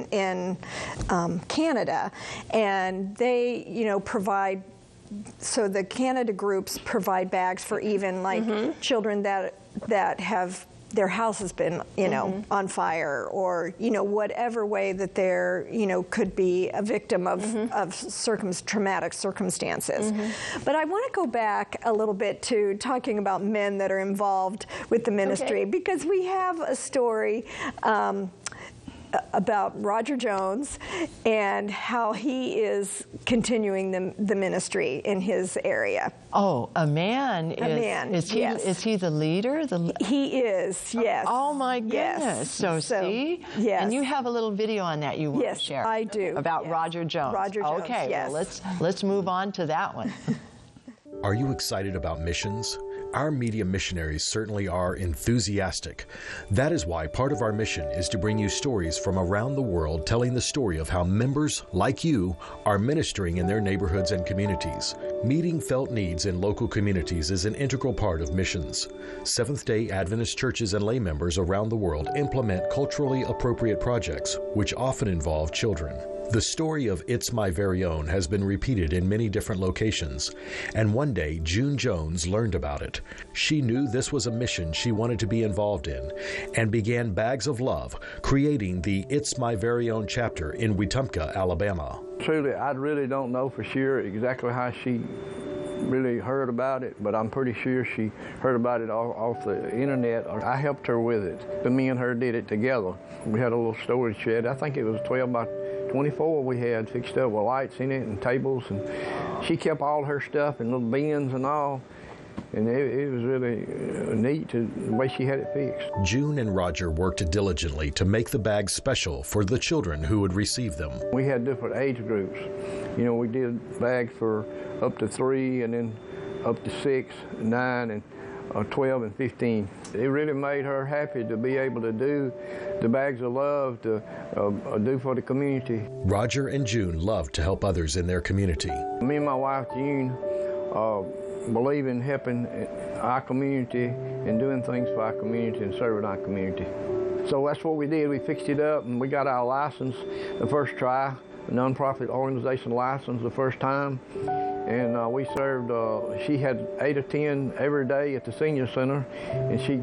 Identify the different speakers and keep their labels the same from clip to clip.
Speaker 1: in Canada, and they, provide. So the Canada groups provide bags for even like children that have their house has been, on fire, or, whatever way that they're, could be a victim of traumatic circumstances. But I want to go back a little bit to talking about men that are involved with the ministry, because we have a story about Roger Jones and how he is continuing the ministry in his area.
Speaker 2: Oh, a man.
Speaker 1: Is he, yes.
Speaker 2: Is he the leader?
Speaker 1: He is, yes.
Speaker 2: Oh my goodness.
Speaker 1: Yes.
Speaker 2: So see?
Speaker 1: Yes.
Speaker 2: And you have a little video on that you want to share.
Speaker 1: Yes, I do.
Speaker 2: About Roger Jones.
Speaker 1: Roger Jones,
Speaker 2: okay,
Speaker 1: yes.
Speaker 2: well, let's move on to that one.
Speaker 3: Are you excited about missions? Our media missionaries certainly are enthusiastic. That is why part of our mission is to bring you stories from around the world telling the story of how members like you are ministering in their neighborhoods and communities. Meeting felt needs in local communities is an integral part of missions. Seventh-day Adventist churches and lay members around the world implement culturally appropriate projects, which often involve children. The story of It's My Very Own has been repeated in many different locations, and one day June Jones learned about it. She knew this was a mission she wanted to be involved in, and began Bags of Love, creating the It's My Very Own chapter in Wetumpka, Alabama.
Speaker 4: Truly, I really don't know for sure exactly how she really heard about it, but I'm pretty sure she heard about it off the internet. I helped her with it, but me and her did it together. We had a little storage shed. I think it was 12 by 24 we had fixed up with lights in it and tables, and she kept all her stuff in little bins and all, and it was really neat the way she had it fixed.
Speaker 3: June and Roger worked diligently to make the bags special for the children who would receive them.
Speaker 4: We had different age groups. We did bags for up to 3 and then up to 6, 9, and 12 and 15. It really made her happy to be able to do the Bags of Love to do for the community.
Speaker 3: Roger and June loved to help others in their community.
Speaker 4: Me and my wife June believe in helping our community and doing things for our community and serving our community. So that's what we did. We fixed it up and we got our license the first try, a nonprofit organization license the first time. And we served, she had 8 or 10 every day at the senior center, and she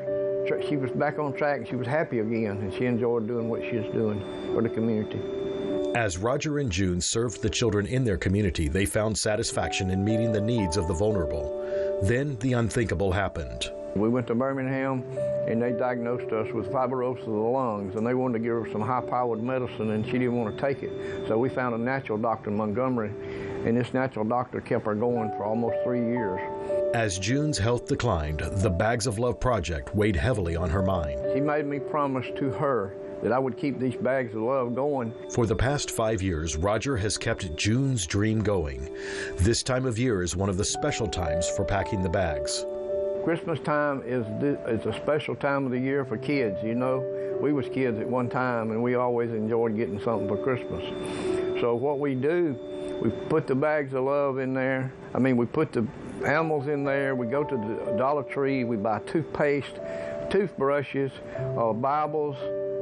Speaker 4: was back on track and she was happy again, and she enjoyed doing what she was doing for the community.
Speaker 3: As Roger and June served the children in their community, they found satisfaction in meeting the needs of the vulnerable. Then the unthinkable happened.
Speaker 4: We went to Birmingham and they diagnosed us with fibrosis of the lungs, and they wanted to give her some high-powered medicine, and she didn't want to take it. So we found a natural doctor in Montgomery, and this natural doctor kept her going for almost 3 years.
Speaker 3: As June's health declined, the Bags of Love project weighed heavily on her mind.
Speaker 4: She made me promise to her that I would keep these Bags of Love going.
Speaker 3: For the past 5 years, Roger has kept June's dream going. This time of year is one of the special times for packing the bags.
Speaker 4: Christmas time is a special time of the year for kids, We was kids at one time, and we always enjoyed getting something for Christmas. So what we do, we put the Bags of Love in there. We put the animals in there. We go to the Dollar Tree. We buy toothpaste, toothbrushes, Bibles,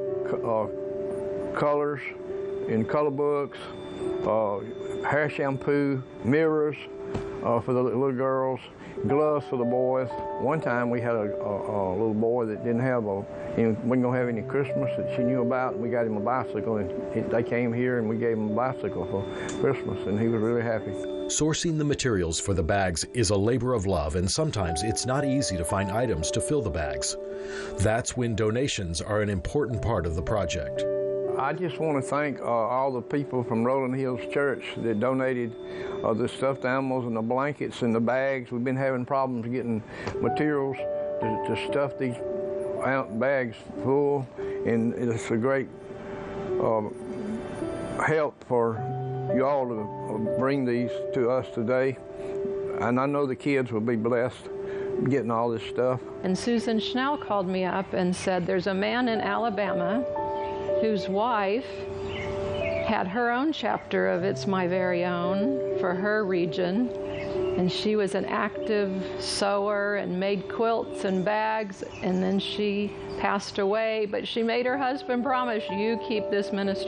Speaker 4: colors in color books, hair shampoo, mirrors for the little girls, gloves for the boys. One time we had a little boy that didn't have wasn't gonna have any Christmas that she knew about, and we got him a bicycle, and they came here and we gave him a bicycle for Christmas, and he was really happy.
Speaker 3: Sourcing the materials for the bags is a labor of love, and sometimes it's not easy to find items to fill the bags. That's when donations are an important part of the project.
Speaker 4: I just want to thank all the people from Rolling Hills Church that donated the stuffed animals and the blankets and the bags. We've been having problems getting materials to stuff these bags full, and it's a great help for you all to bring these to us today. And I know the kids will be blessed getting all this stuff.
Speaker 5: And Susan Schnell called me up and said there's a man in Alabama whose wife had her own chapter of It's My Very Own for her region, and she was an active sewer and made quilts and bags, and then she passed away, but she made her husband promise, you keep this ministry